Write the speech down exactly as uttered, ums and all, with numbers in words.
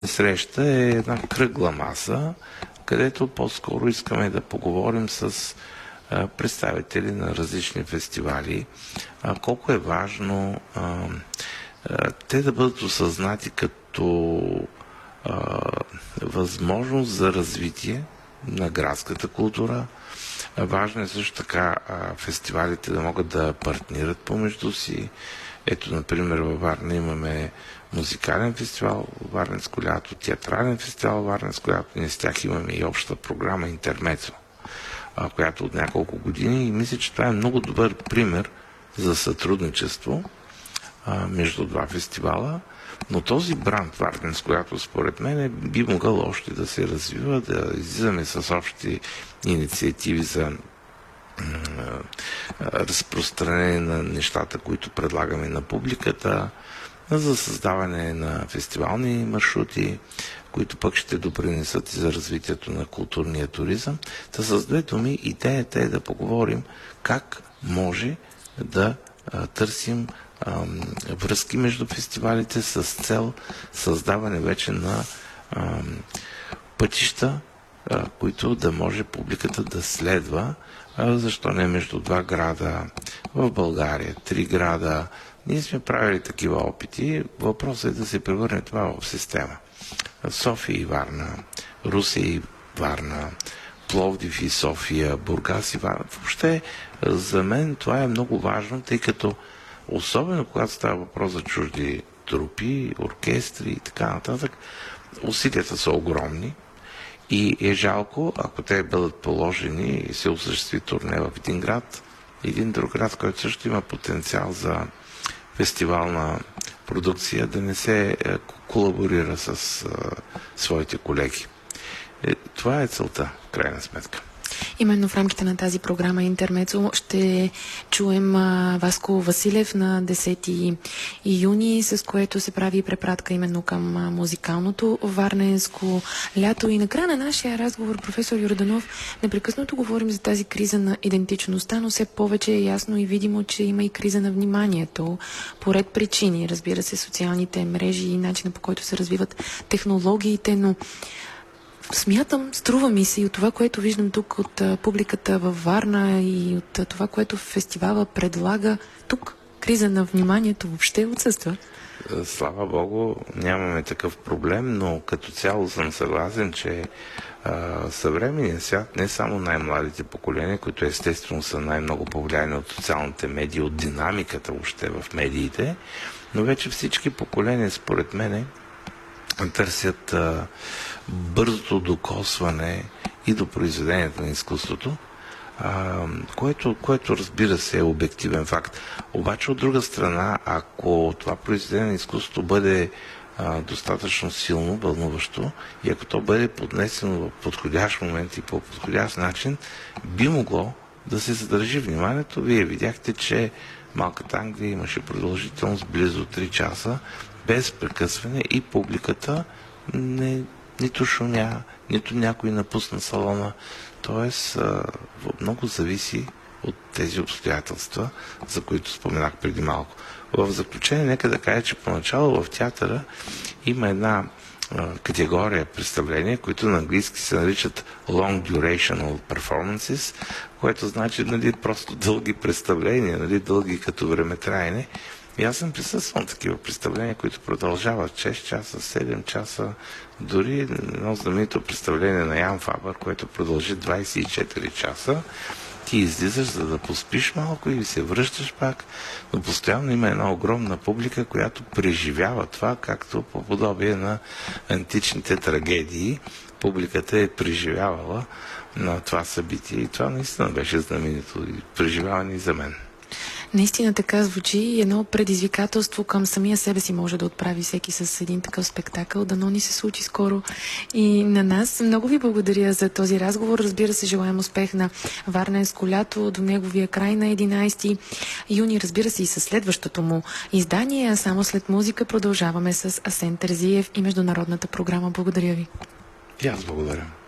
среща е една кръгла маса, където по-скоро искаме да поговорим с а, представители на различни фестивали, а, колко е важно а, а, те да бъдат осъзнати като а, възможност за развитие на градската култура. А, важно е също така а, фестивалите да могат да партнират помежду си. Ето, например, във Варна имаме музикален фестивал Варненско лято, театрален фестивал Варненско лято. Ние с тях имаме и обща програма Интермецо, която от няколко години, и мисля, че това е много добър пример за сътрудничество а, между два фестивала. Но този бранд Варненско лято, според мен, би могъл още да се развива, да излизаме с общи инициативи за разпространение на нещата, които предлагаме на публиката, за създаване на фестивални маршрути, които пък ще допринесат и за развитието на културния туризъм. Та с две думи, идеята е да поговорим как може да а, търсим а, връзки между фестивалите с цел създаване вече на а, пътища, а, които да може публиката да следва. А, защо не между два града в България, три града. Ние сме правили такива опити. Въпросът е да се превърне това в система. София и Варна, Русе и Варна, Пловдив и София, Бургас и Варна. Въобще, за мен това е много важно, тъй като особено когато става въпрос за чужди трупи, оркестри и така нататък, усилията са огромни и е жалко, ако те бъдат положени и се осъществи турне в един град, един друг град, който също има потенциал за фестивална продукция, да не се колаборира с а, своите колеги. Е, това е целта, в крайна сметка. Именно в рамките на тази програма Интермецо ще чуем а, Васко Василев на десети юни, с което се прави препратка именно към а, музикалното варненско лято. И накрая на нашия разговор, професор Йорданов, непрекъснато говорим за тази криза на идентичността, но все повече е ясно и видимо, че има и криза на вниманието по ред причини. Разбира се, социалните мрежи и начина, по който се развиват технологиите, но смятам, струва ми се и от това, което виждам тук от а, публиката във Варна и от а, това, което фестивала предлага, тук криза на вниманието въобще отсъства. Слава Богу, нямаме такъв проблем, но като цяло съм съгласен, че а, съвременният свят, не само най-младите поколения, които естествено са най-много повлияни от социалните медии, от динамиката въобще в медиите, но вече всички поколения, според мене, търсят а, бързото докосване и до произведението на изкуството, а, което, което разбира се е обективен факт. Обаче от друга страна, ако това произведение на изкуството бъде а, достатъчно силно, вълнуващо и ако то бъде поднесено в подходящ момент и по подходящ начин, би могло да се задържи вниманието. Вие видяхте, че Малката Англия имаше продължителност близо три часа, без прекъсване, и публиката не, нито шумя, нито някой напусна салона. Тоест, много зависи от тези обстоятелства, за които споменах преди малко. В заключение, нека да кажа, че поначало в театъра има една а, категория представления, които на английски се наричат long durational performances, което значи, нали, просто дълги представления, нали, дълги като времетраене. И аз съм присъствал такива представления, които продължават шест часа, седем часа, дори едно знаменито представление на Ян Фабър, което продължи двайсет и четири часа. Ти излизаш, за да поспиш малко и се връщаш пак, но постоянно има една огромна публика, която преживява това, както по подобие на античните трагедии. Публиката е преживявала на това събитие и това наистина беше знаменито и преживяване и за мен. Наистина така звучи и едно предизвикателство към самия себе си може да отправи всеки с един такъв спектакъл. Дано ни се случи скоро и на нас. Много ви благодаря за този разговор. Разбира се, желаем успех на Варненско лято до неговия край на единайсети юни. Разбира се и със следващото му издание. А само след музика продължаваме с Асен Терзиев и международната програма. Благодаря ви. И аз благодаря.